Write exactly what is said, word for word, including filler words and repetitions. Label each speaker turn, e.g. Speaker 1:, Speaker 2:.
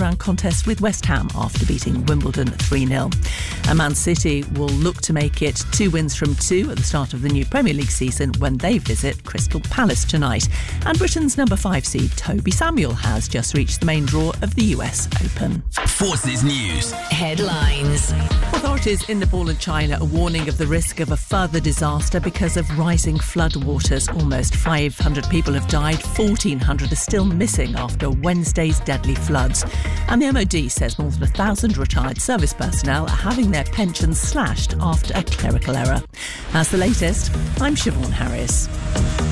Speaker 1: third-round contest with West Ham after beating Wimbledon three nil. And Man City will look to make it two wins from two at the start of the new Premier League season when they visit Crystal Palace tonight. And Britain's number five seed Toby Samuel has just reached the main draw of the U S Open.
Speaker 2: Forces News
Speaker 3: headlines.
Speaker 1: Authorities in Nepal and China are warning of the risk of a further disaster because of rising flood waters. Almost five hundred people have died, fourteen hundred are still missing after Wednesday's deadly floods. And the M O D says more than one thousand retired service personnel are having their pensions slashed after a clerical error. That's the latest. I'm Siobhan Harris.